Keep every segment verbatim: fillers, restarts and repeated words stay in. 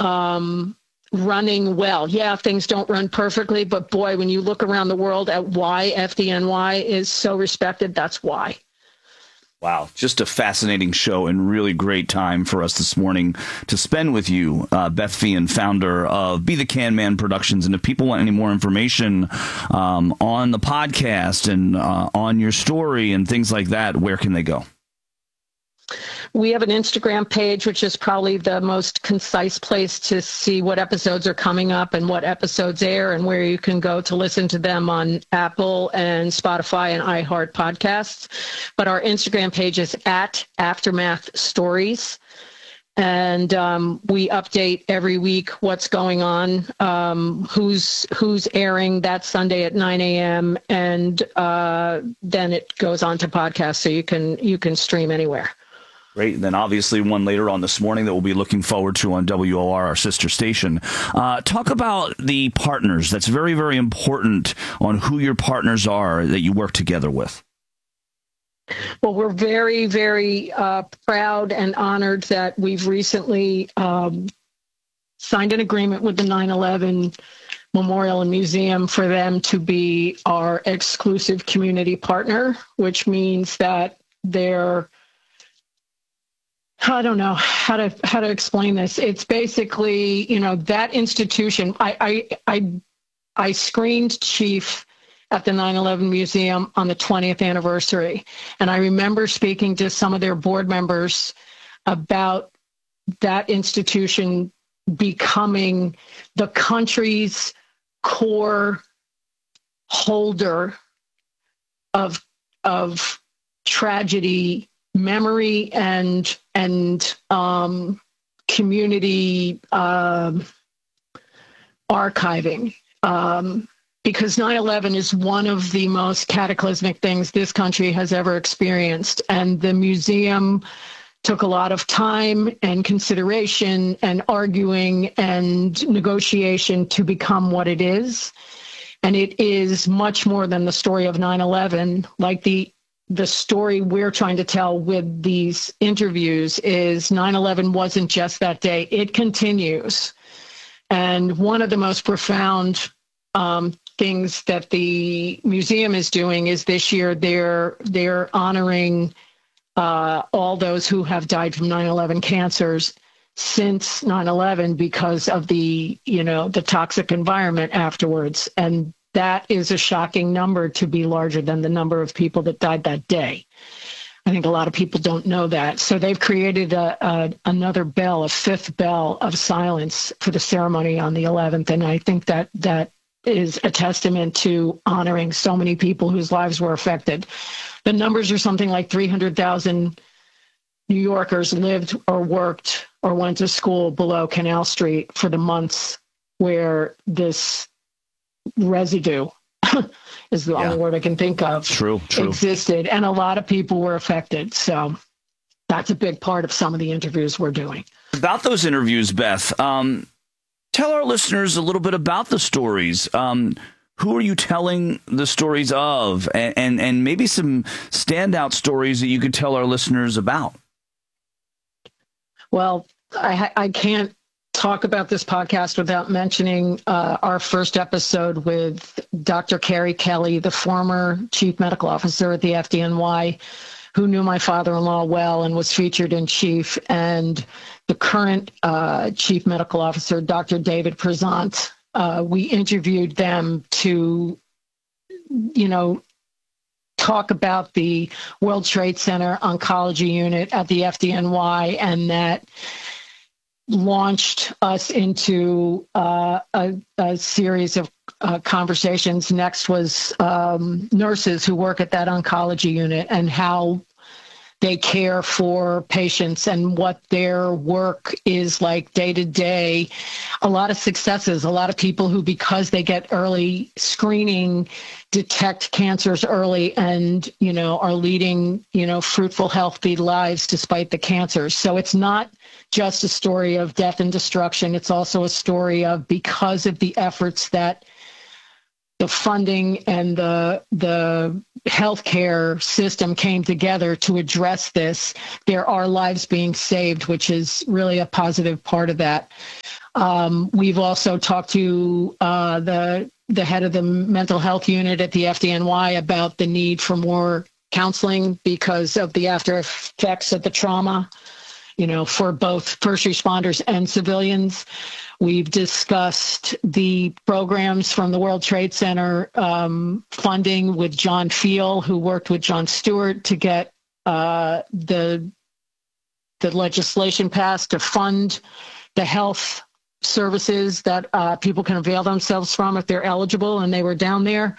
um, running well. Yeah, things don't run perfectly, but boy, when you look around the world at why F D N Y is so respected, that's why. Wow, just a fascinating show and really great time for us this morning to spend with you, uh, Beth Feehan, founder of Be the Can Man Productions. And if people want any more information um, on the podcast and uh, on your story and things like that, where can they go? We have an Instagram page, which is probably the most concise place to see what episodes are coming up and what episodes air and where you can go to listen to them on Apple and Spotify and iHeart podcasts. But our Instagram page is at Aftermath Stories. And um, we update every week what's going on, um, who's who's airing that Sunday at nine a.m. And uh, then it goes on to podcasts, so you can you can stream anywhere. Great. And then obviously one later on this morning that we'll be looking forward to on W O R, our sister station. Uh, talk about the partners. That's very, very important on who your partners are that you work together with. Well, we're very, very uh, proud and honored that we've recently um, signed an agreement with the nine eleven Memorial and Museum for them to be our exclusive community partner, which means that they're I don't know how to how to explain this. It's basically, you know, that institution. I I I, I screened Chief at the nine eleven Museum on the twentieth anniversary, and I remember speaking to some of their board members about that institution becoming the country's core holder of of tragedy memory and and um, community um, archiving, um, because nine eleven is one of the most cataclysmic things this country has ever experienced. And the museum took a lot of time and consideration and arguing and negotiation to become what it is. And it is much more than the story of nine eleven. Like the the story we're trying to tell with these interviews is nine eleven wasn't just that day. It continues. And one of the most profound um, things that the museum is doing is this year they're they're honoring uh, all those who have died from nine eleven cancers since nine eleven because of the, you know, the toxic environment afterwards. And that is a shocking number to be larger than the number of people that died that day. I think a lot of people don't know that. So they've created a, a, another bell, a fifth bell of silence for the ceremony on the eleventh. And I think that that is a testament to honoring so many people whose lives were affected. The numbers are something like three hundred thousand New Yorkers lived or worked or went to school below Canal Street for the months where this residue is the yeah. only word I can think of. True, true. Existed, and a lot of people were affected. So that's a big part of some of the interviews we're doing. About those interviews, Beth, um, tell our listeners a little bit about the stories. Um, who are you telling the stories of, and, and, and maybe some standout stories that you could tell our listeners about? Well, I, I can't talk about this podcast without mentioning uh, our first episode with Doctor Carrie Kelly, the former chief medical officer at the F D N Y, who knew my father-in-law well and was featured in Chief, and the current uh, chief medical officer, Doctor David Prezant. Uh, we interviewed them to, you know, talk about the World Trade Center oncology unit at the F D N Y, and that launched us into uh, a, a series of uh, conversations. Next was um, nurses who work at that oncology unit and how they care for patients and what their work is like day to day. A lot of successes, a lot of people who, because they get early screening, detect cancers early and, you know, are leading, you know, fruitful, healthy lives despite the cancers. So it's not just a story of death and destruction. It's also a story of, because of the efforts that the funding and the the healthcare system came together to address this, there are lives being saved, which is really a positive part of that. Um, we've also talked to uh, the the head of the mental health unit at the F D N Y about the need for more counseling because of the after effects of the trauma, you know, for both first responders and civilians. We've discussed the programs from the World Trade Center um, funding with John Feel, who worked with Jon Stewart to get uh, the the legislation passed to fund the health services that uh, people can avail themselves from if they're eligible, and they were down there.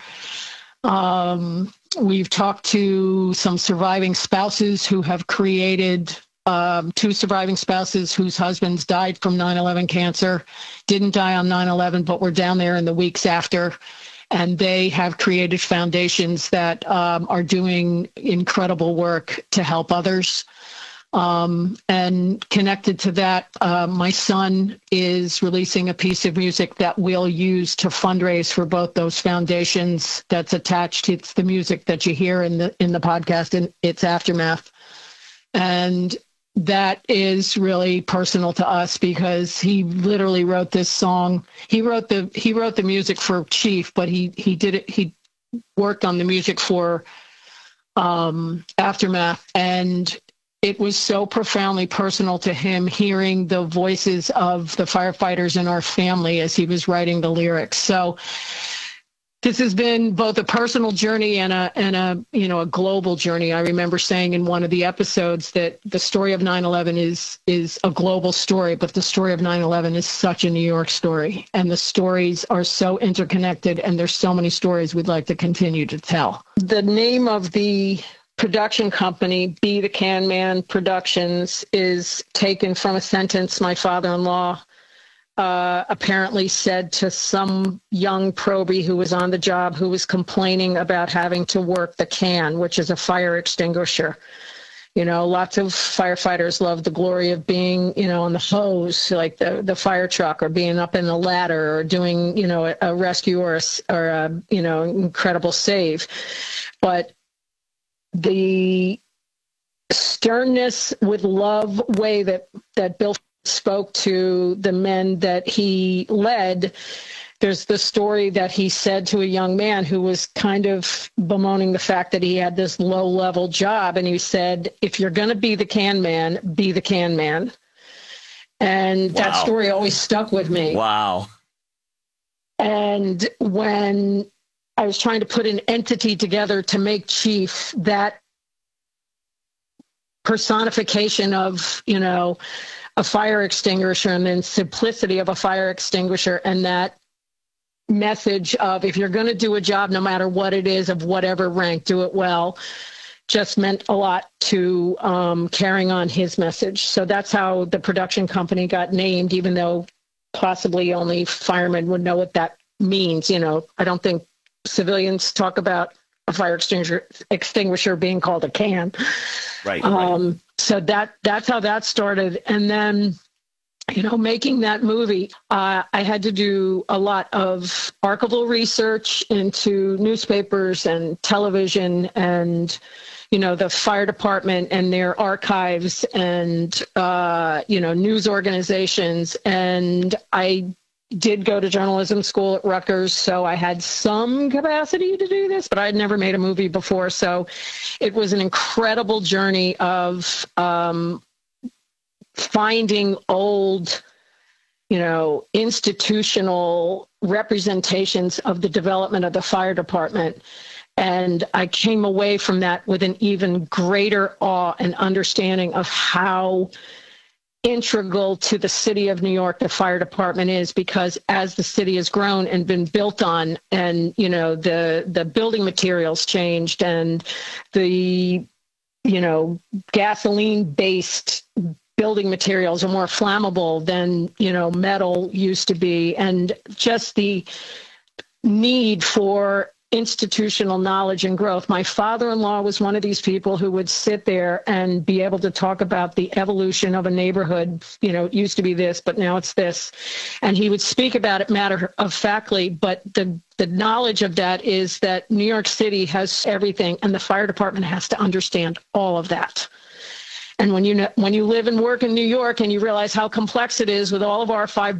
Um, we've talked to some surviving spouses who have created um, two surviving spouses whose husbands died from nine eleven cancer, didn't die on nine eleven, but were down there in the weeks after. And they have created foundations that um, are doing incredible work to help others. Um, and connected to that, uh, my son is releasing a piece of music that we'll use to fundraise for both those foundations. That's attached. It's the music that you hear in the in the podcast and its aftermath. And that is really personal to us because he literally wrote this song. He wrote the he wrote the music for Chief, but he he did it. He worked on the music for um, Aftermath, and it was so profoundly personal to him hearing the voices of the firefighters in our family as he was writing the lyrics. So this has been both a personal journey and a and a you know a global journey. I remember saying in one of the episodes that the story of nine eleven is is a global story, but the story of nine eleven is such a New York story, and the stories are so interconnected, and there's so many stories we'd like to continue to tell. The name of the production company, Be the Can Man Productions, is taken from a sentence my father-in-law uh, apparently said to some young probie who was on the job who was complaining about having to work the can, which is a fire extinguisher. You know, lots of firefighters love the glory of being, you know, on the hose, like the, the fire truck, or being up in the ladder, or doing, you know, a, a rescue or a, or a, you know, incredible save. But the sternness with love way that, that Bill spoke to the men that he led, there's the story that he said to a young man who was kind of bemoaning the fact that he had this low-level job, and he said, if you're going to be the can man, be the can man. And wow. That story always stuck with me. Wow. And when I was trying to put an entity together to make Chief that personification of, you know, a fire extinguisher, and then simplicity of a fire extinguisher, and that message of, if you're going to do a job, no matter what it is, of whatever rank, do it well, just meant a lot to um, carrying on his message. So that's how the production company got named, even though possibly only firemen would know what that means. You know, I don't think civilians talk about a fire extinguisher extinguisher being called a can. Right. Um, right. So that that's how that started. And then, you know, making that movie, uh, I had to do a lot of archival research into newspapers and television and, you know, the fire department and their archives and, uh, you know, news organizations. And I did go to journalism school at Rutgers, so I had some capacity to do this, but I'd never made a movie before. So it was an incredible journey of um, finding old, you know, institutional representations of the development of the fire department. And I came away from that with an even greater awe and understanding of how integral to the city of New York the fire department is, because as the city has grown and been built on, and you know the the building materials changed, and the you know gasoline based building materials are more flammable than you know metal used to be, and just the need for institutional knowledge and growth. My father-in-law was one of these people who would sit there and be able to talk about the evolution of a neighborhood. You know, it used to be this, but now it's this. And he would speak about it matter of factly, but the, the knowledge of that is that New York City has everything, and the fire department has to understand all of that. And when you know, when you live and work in New York and you realize how complex it is with all of our five